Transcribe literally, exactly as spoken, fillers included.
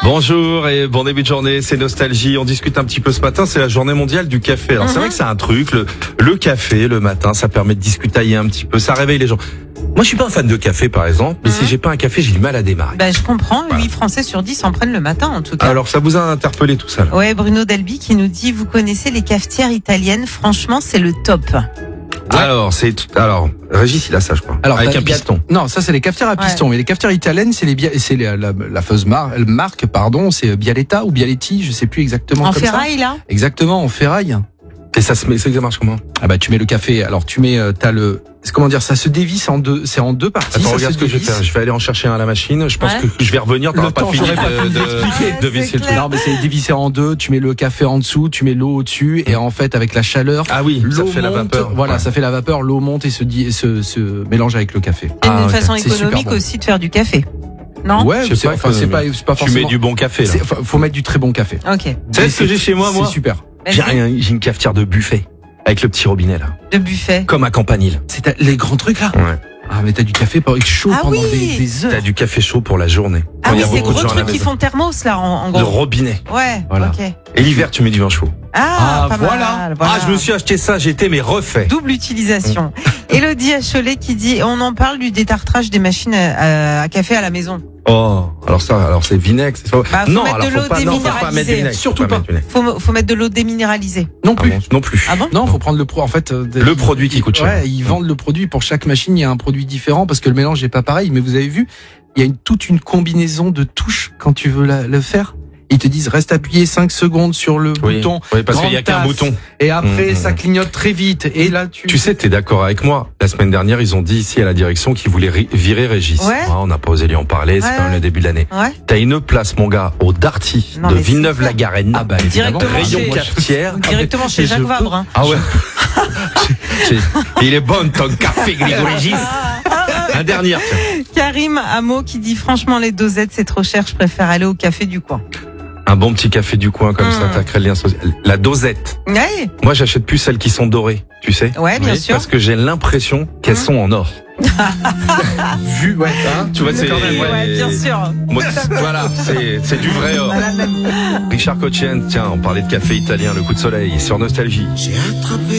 Bonjour et bon début de journée, c'est Nostalgie. On discute un petit peu ce matin, c'est la journée mondiale du café. Alors mm-hmm. c'est vrai que c'est un truc, le, le café le matin, ça permet de discutailler un petit peu, ça réveille les gens. Moi je suis pas un fan de café par exemple, mais mm-hmm. si j'ai pas un café, j'ai du mal à démarrer. Bah je comprends, voilà. huit Français sur dix en prennent le matin en tout cas. Alors ça vous a interpellé tout ça là? Ouais, Bruno Delby qui nous dit, vous connaissez les cafetières italiennes, franchement c'est le top. Ouais. Alors, c'est alors Régis il a ça je crois. Alors, avec un piston. Non, ça c'est les cafetières à piston, ouais. Mais les cafetières italiennes, c'est les c'est les, la, la fameuse mar- marque pardon, c'est Bialetta ou Bialetti, je sais plus exactement en comme ferraille ça. là. Exactement, en ferraille. Et ça se met, ça marche comment? Ah bah tu mets le café. Alors tu mets, euh, t'as le, comment dire, ça se dévisse en deux, c'est en deux parties. Attends, ça regarde se ce que je vais faire. Je vais aller en chercher un à la machine. Je pense ouais. que je vais revenir. T'auras pas fini de, pas de, de, de visser le truc. Non mais c'est dévissé en deux. Tu mets le café en dessous, tu mets l'eau au-dessus, et en fait avec la chaleur, ah oui, l'eau ça fait monte, la vapeur. Voilà, ouais. ça fait la vapeur, l'eau monte et se dit, se, se mélange avec le café. C'est ah, une okay. façon économique bon. aussi de faire du café. Non? Ouais, c'est pas, enfin, c'est pas, c'est pas forcément. Tu mets du bon café là. Faut mettre du très bon café. Ok. C'est ce que j'ai chez moi, moi. C'est super. J'ai rien, j'ai une cafetière de buffet. Avec le petit robinet là. De buffet. Comme à Campanile. C'est les grands trucs là. Ouais. Ah mais t'as du café chaud ah pendant oui. des, des heures. T'as du café chaud pour la journée. Ah oui, c'est gros trucs qui font thermos là en, en gros. De robinet. Ouais. Voilà. Ok. Et l'hiver tu mets du vin chaud. Ah, ah pas voilà. Mal, voilà. Ah je me suis acheté ça, j'étais mais refait. Double utilisation. Élodie Acholet qui dit, on en parle du détartrage des machines à, à café à la maison. Oh, alors ça, alors c'est vinaigre, c'est pas. Bah, faut non, mettre alors de l'eau faut pas, non, faut pas mettre de vinaigre. Surtout pas. pas. Faut, faut mettre de l'eau déminéralisée. Non plus. Ah bon, non plus. Ah bon? Non, faut prendre le pro. En fait, euh, le produit qui coûte cher. Ouais, ils vendent le produit pour chaque machine. Il y a un produit différent parce que le mélange est pas pareil. Mais vous avez vu, il y a une, toute une combinaison de touches quand tu veux la, le faire. Ils te disent reste appuyé cinq secondes sur le oui. bouton. Oui, parce qu'il y a qu'un bouton. Et après, mmh. ça mmh. clignote très vite. Et là, tu. Tu sais, t'es d'accord avec moi. La semaine dernière, ils ont dit ici à la direction qu'ils voulaient ri- virer Régis. Ouais. Ah, on n'a pas osé lui en parler. C'est ouais. quand même le début de l'année. Ouais. T'as une place, mon gars, au Darty non, de Villeneuve-la-Garenne. Ah bah évidemment. Rayon chez... cafetière. Directement chez Jacques Vabre. Hein. Ah ouais. Il est bon ton café, Grégory Régis. Un dernier. Tiens. Karim Amo qui dit franchement les dosettes c'est trop cher, je préfère aller au café du coin. Un bon petit café du coin comme mmh. ça, t'as créé le lien social. La dosette. Ouais. Moi, j'achète plus celles qui sont dorées, tu sais. Ouais, bien oui, sûr. Parce que j'ai l'impression qu'elles mmh. sont en or. Vu, ouais. Hein, tu vois, c'est quand même, ouais, ouais, bien sûr. Moi, voilà, c'est c'est du vrai or. Richard Cochen, tiens, on parlait de café italien, le coup de soleil sur Nostalgie. J'ai attrapé